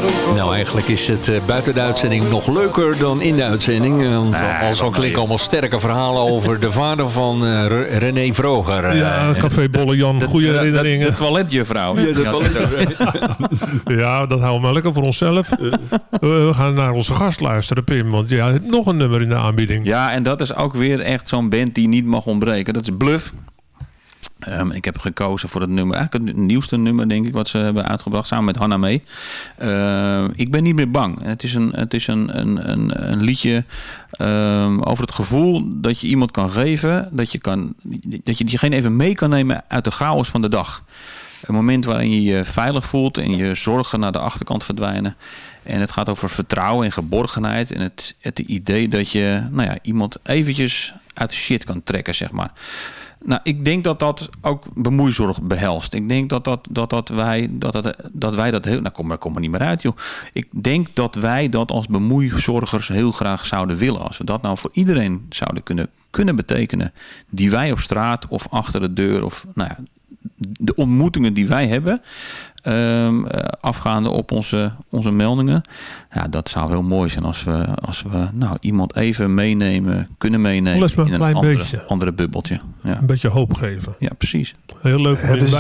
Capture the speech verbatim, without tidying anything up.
Nou, eigenlijk is het uh, buiten de uitzending nog leuker dan in de uitzending. Want nee, al zo klinken allemaal sterke verhalen over de vader van uh, René Vroger. Uh, ja, Café Bolle Jan, goede de, herinneringen. De, de toiletjuffrouw. Ja, de toiletjuffrouw. Ja, dat houden we maar lekker voor onszelf. Uh, we gaan naar onze gast luisteren, Pim. Want jij hebt nog een nummer in de aanbieding. Ja, en dat is ook weer echt zo'n band die niet mag ontbreken. Dat is Bluff. Um, ik heb gekozen voor het nummer, eigenlijk het nieuwste nummer denk ik wat ze hebben uitgebracht samen met Hanna Mee. Uh, ik ben niet meer bang. Het is een, het is een, een, een, een liedje um, over het gevoel dat je iemand kan geven, dat je, kan, dat je diegene even mee kan nemen uit de chaos van de dag. Een moment waarin je je veilig voelt en je zorgen naar de achterkant verdwijnen. En het gaat over vertrouwen en geborgenheid en het, het idee dat je nou ja, iemand eventjes uit de shit kan trekken, zeg maar. Nou, ik denk dat dat ook bemoeizorg behelst. Ik denk dat, dat, dat, dat, wij, dat, dat, dat wij dat heel... Nou, kom er, kom er niet meer uit, joh. Ik denk dat wij dat als bemoeizorgers heel graag zouden willen. Als we dat nou voor iedereen zouden kunnen, kunnen betekenen. Die wij op straat of achter de deur of... Nou ja, de ontmoetingen die wij hebben, um, afgaande op onze, onze meldingen. Ja, dat zou heel mooi zijn als we, als we nou, iemand even meenemen, kunnen meenemen een in een klein andere, beetje. andere bubbeltje. Ja. Een beetje hoop geven. Ja, precies. Heel leuk.